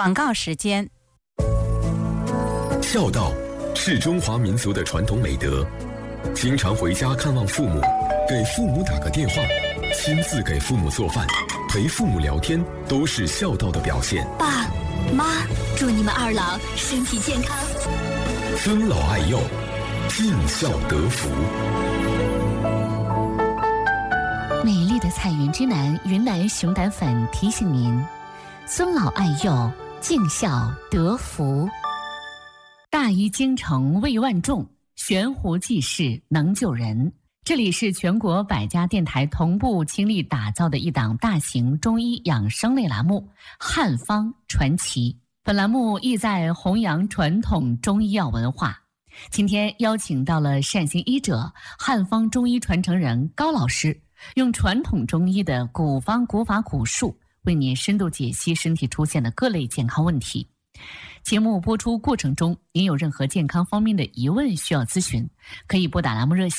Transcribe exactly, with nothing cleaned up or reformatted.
广告时间。 孝道是中华民族的传统美德，经常回家看望父母，给父母打个电话，亲自给父母做饭，陪父母聊天，都是孝道的表现。 爸妈，祝你们二老身体健康， 尊老爱幼，尽孝得福。 美丽的彩云之南云南熊胆粉提醒您：尊老爱幼，尽孝得福。大医精诚为万众，悬壶济世能救人。这里是全国百家电台同步倾力打造的一档大型中医养生类栏目《汉方传奇》。本栏目意在弘扬传统中医药文化。今天邀请到了善心医者、汉方中医传承人高老师，用传统中医的古方古法古术，为您深度解析身体出现的各类健康问题。节目播出过程中，您有任何健康方面的疑问需要咨询，可以拨打栏目热线